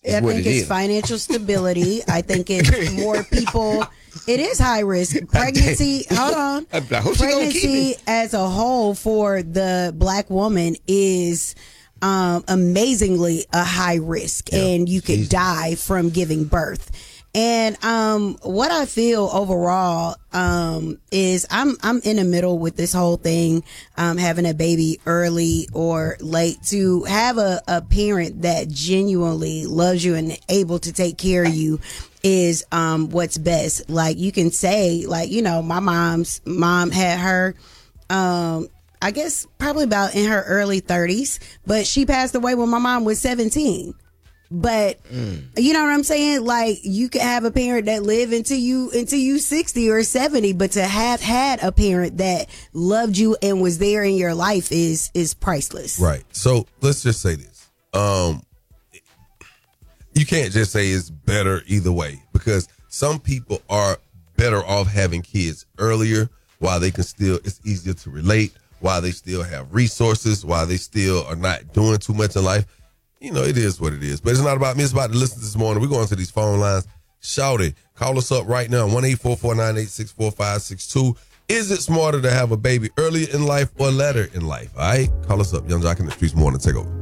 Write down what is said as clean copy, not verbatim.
I think it's financial stability. I think it's more people. It is high risk. Pregnancy, hold on. Pregnancy as a whole for the black woman is amazingly a high risk, and you could die from giving birth. And what I feel overall is I'm in the middle with this whole thing, having a baby early or late. To have a parent that genuinely loves you and able to take care of you is what's best. Like, you can say, like, you know, my mom's mom had her I guess probably about in her early 30s, but she passed away when my mom was 17. But you know what I'm saying? Like, you could have a parent that live until you 60 or 70, but to have had a parent that loved you and was there in your life is priceless. Right. So let's just say this. You can't just say it's better either way, because some people are better off having kids earlier while they can still, it's easier to relate, while they still have resources, while they still are not doing too much in life. You know, it is what it is. But it's not about me. It's about the listeners this morning. We're going to these phone lines. Shout it. Call us up right now. 1-844-986-4562. Is it smarter to have a baby earlier in life or later in life? All right? Call us up. Yung Joc in the Streetz morning. Take over.